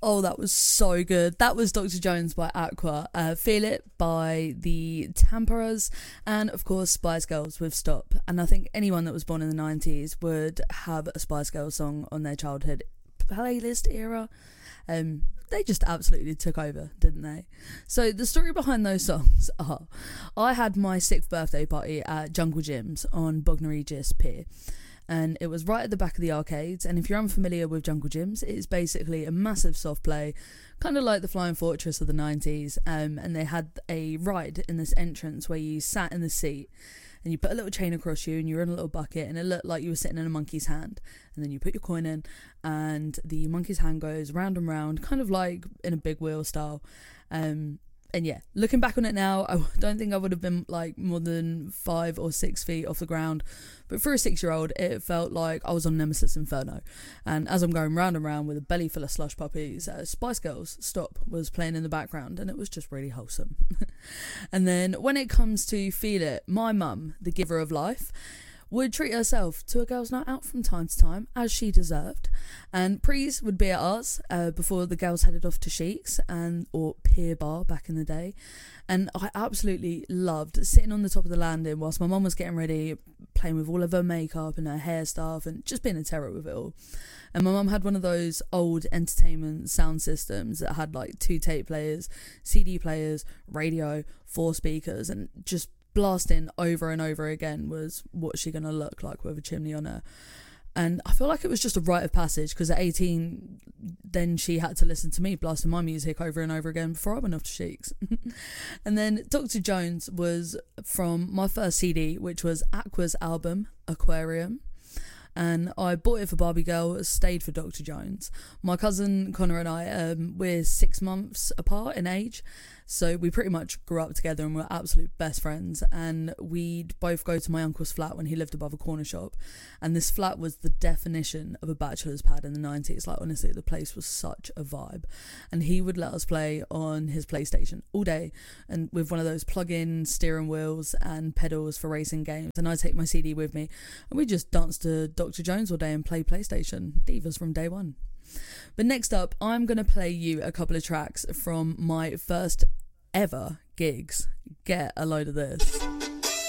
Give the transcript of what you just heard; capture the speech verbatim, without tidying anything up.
Oh, that was so good. That was Doctor Jones by Aqua, uh, Feel It by the Temperas, and of course Spice Girls with Stop. And I think anyone that was born in the nineties would have a Spice Girls song on their childhood playlist era. Um, they just absolutely took over, didn't they? So the story behind those songs are, I had my sixth birthday party at Jungle Gyms on Bognor Regis Pier. And it was right at the back of the arcades. And if you're unfamiliar with Jungle Gyms, it is basically a massive soft play, kind of like the Flying Fortress of the nineties. Um, and they had a ride in this entrance where you sat in the seat and you put a little chain across you and you were in a little bucket and it looked like you were sitting in a monkey's hand. And then you put your coin in and the monkey's hand goes round and round, kind of like in a big wheel style. Um, And yeah, looking back on it now, I don't think I would have been like more than five or six feet off the ground. But for a six-year-old, it felt like I was on Nemesis Inferno. And as I'm going round and round with a belly full of slush puppies, uh, Spice Girls Stop was playing in the background, and it was just really wholesome. And then when it comes to Feel It, my mum, the giver of life, would treat herself to a girls' night out from time to time, as she deserved. And Prees would be at ours uh, before the girls headed off to Sheik's and or Pier Bar back in the day. And I absolutely loved sitting on the top of the landing whilst my mum was getting ready, playing with all of her makeup and her hair stuff and just being a terror with it all. And my mum had one of those old entertainment sound systems that had like two tape players, C D players, radio, four speakers, and just blasting over and over again was What's She Gonna Look Like with a Chimney on Her. And I feel like it was just a rite of passage because at eighteen then she had to listen to me blasting my music over and over again before I went off to Sheik's. And then Doctor Jones was from my first C D, which was Aqua's album Aquarium. And I bought it for Barbie Girl, stayed for Doctor Jones. My cousin Connor and I, um, we're six months apart in age, so we pretty much grew up together and we're absolute best friends. And we'd both go to my uncle's flat when he lived above a corner shop. And this flat was the definition of a bachelor's pad in the nineties. Like, honestly, the place was such a vibe. And he would let us play on his PlayStation all day, and with one of those plug-in steering wheels and pedals for racing games. And I'd take my C D with me, and we just danced to Doctor Jones all day and play PlayStation. Divas from day one. But next up, I'm going to play you a couple of tracks from my first ever gigs. Get a load of this.